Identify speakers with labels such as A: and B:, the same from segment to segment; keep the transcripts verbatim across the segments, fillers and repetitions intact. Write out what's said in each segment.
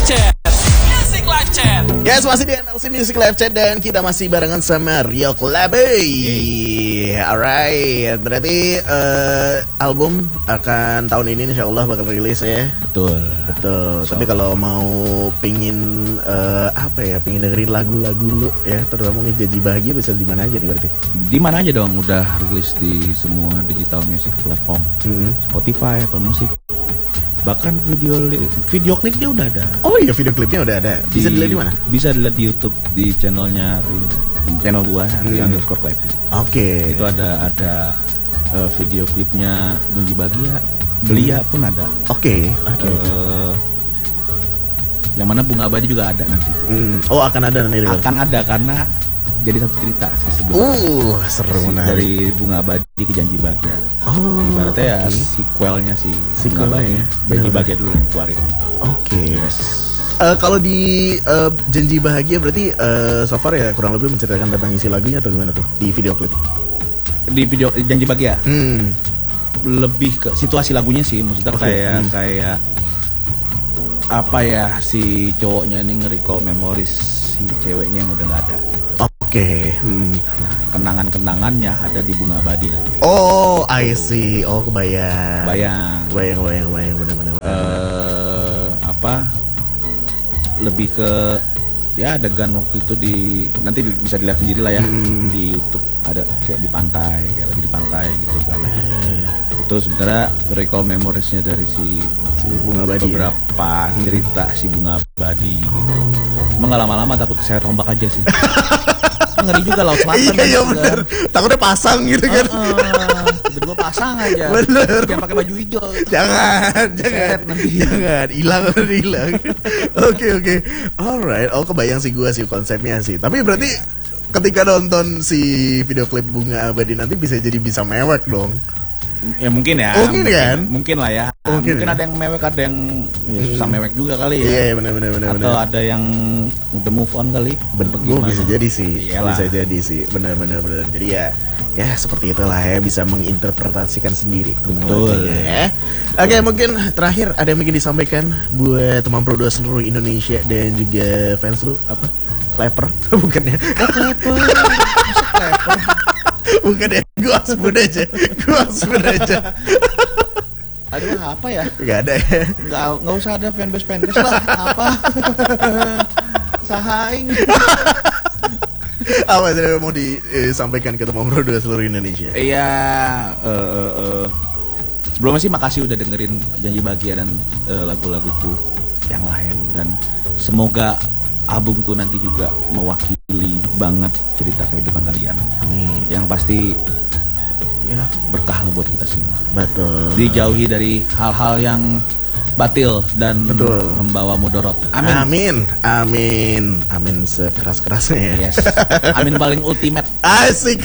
A: Chat. Music Live Chat.
B: Yes, masih di M L C Music Live Chat dan kita masih barengan sama Rio Klebi. Alright, berarti uh, album akan tahun ini insya Allah bakal rilis ya.
C: Betul.
B: Betul.
C: So.
B: Tapi kalau mau pingin uh, apa ya, pingin dengerin lagu-lagu lu ya, terutama ini Janji Bahagia bisa di mana aja nih berarti?
C: Di mana aja dong, udah rilis di semua digital music platform,
B: Mm-hmm.
C: Spotify, Apple Music. Bahkan video video klipnya udah ada.
B: Oh iya, video klipnya udah ada. Bisa dilihat di mana?
C: Bisa dilihat di YouTube, di channelnya channel gua Rio
B: Hmm.
C: underscore Klepi.
B: Oke. Okay.
C: Itu ada ada uh, video klipnya Janji Bahagia, Belia pun ada.
B: Oke. Okay. Oke. Okay.
C: Uh, yang mana Bunga Abadi juga ada nanti.
B: Hmm. Oh, akan ada nanti.
C: Akan ada karena jadi satu cerita sih sebenarnya.
B: Uh, seru menarik.
C: Dari Bunga Abadi ke Janji Bahagia.
B: Oh,
C: ibaratnya
B: okay.
C: ya sequelnya si
B: Sequelnya ya.
C: Janji Bahagia dulu yang keluarin.
B: Oke. Okay.
C: Yes.
B: Uh, kalau di uh, Janji Bahagia berarti uh, so far ya kurang lebih menceritakan tentang isi lagunya atau gimana tuh di video klip?
C: Di video Janji Bahagia.
B: Hmm.
C: Lebih ke situasi lagunya sih, maksudnya
B: Okay.
C: kayak
B: hmm.
C: kayak apa ya, si cowoknya ini nge-recall memories si ceweknya yang udah nggak ada.
B: Oke. Okay. Hmm.
C: Nah, kenangan-kenangannya ada di Bunga Abadi nanti.
B: Oh, I see. Oh, kebayang.
C: Bayang.
B: Bayang, bayang, bayang, benar-benar.
C: Uh, apa? Lebih ke ya adegan waktu itu di nanti bisa dilihat sendiri lah ya,
B: hmm.
C: di YouTube ada kayak di pantai, kayak lagi di pantai gitu kan. Hmm. Itu sebenarnya recall memoriesnya dari si,
B: si Bunga Abadi.
C: Beberapa ya? cerita si Bunga Abadi.
B: Oh.
C: Gitu. Emang gak lama-lama takut keseret ombak aja sih. Ngeri juga laut selatan.
B: Iya, iya bener. Takutnya pasang gitu kan.
C: Uh, uh, Tiba-tiba pasang aja.
B: Bener.
C: Jangan pakai baju hijau.
B: Jangan, jangan.
C: Nanti
B: jangan, hilang udah hilang. Oke, oke. Alright. Oh, kebayang sih gua sih konsepnya sih. Tapi berarti yeah. ketika nonton si video klip Bunga Abadi nanti bisa jadi bisa mewek dong.
C: Ya mungkin ya.
B: Mungkin, mungkin kan?
C: Mungkin lah ya.
B: Mungkin,
C: mungkin
B: ya?
C: ada yang mewek, ada yang ya, susah hmm. mewek juga kali ya.
B: Iya, yeah, benar benar benar.
C: Atau bener. ada yang udah move on kali.
B: Gue bisa jadi sih.
C: Iyalah.
B: Bisa jadi sih. Benar benar benar. Jadi ya ya seperti itulah ya, bisa menginterpretasikan sendiri.
C: Betul
B: ya. Oke, okay, mungkin terakhir ada yang ingin disampaikan buat teman produser seluruh Indonesia dan juga fans lu apa? Clapper bukan ya?
C: Oh, Clapper. Masa Clapper?
B: Bukan ya, gue sebut aja, gue sebut aja.
C: Aduh, apa ya?
B: Gak ada ya?
C: Gak, gak usah ada fanbase fanbase lah. Apa? Sahaing.
B: Apa yang mau disampaikan ke teman produser seluruh Indonesia?
C: Iya. Uh, uh, uh. Sebelumnya sih makasih udah dengerin Janji Bahagia dan uh, lagu-laguku yang lain, dan semoga albumku nanti juga mewakili banget cerita kehidupan kalian.
B: Amin.
C: Yang pasti ya berkah lah buat kita semua.
B: Betul.
C: Dijauhi dari hal-hal yang batil dan
B: betul.
C: membawa mudorot. Amin.
B: Amin. Amin. Amin sekeras-kerasnya ya.
C: Yes. Amin paling ultimate.
B: Asik.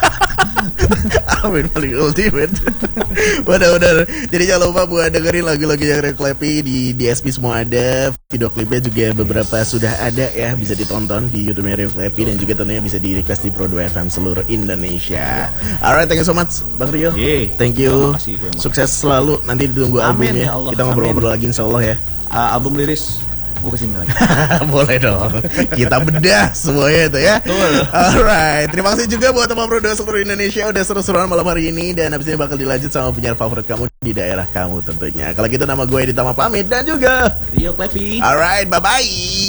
B: Amin paling ultimate. Benar-benar. Jadi jangan lupa buat dengerin lagu-lagu yang Rio Klepi di D S P semua ada. Video klipnya juga beberapa sudah ada ya, bisa ditonton di YouTube Rio Klepi, dan juga tentunya bisa di request di Pro dua F M seluruh Indonesia. Alright, thank you so much Bang Rio.
C: Yeay.
B: Thank you.
C: Makasih,
B: sukses selalu. Nanti ditunggu albumnya.
C: Ya Allah.
B: Kita ngobrol-ngobrol lagi insya Allah ya.
C: Uh, album liris gue kesini lagi.
B: Boleh dong. Kita bedah semuanya itu ya.
C: Betul.
B: Alright. Terima kasih juga buat teman produser seluruh Indonesia udah seru-seruan malam hari ini, dan habis ini bakal dilanjut sama penyiar favorit kamu di daerah kamu tentunya. Kalau gitu nama gue Editama pamit dan juga
C: Rio Klepi.
B: Alright, bye bye.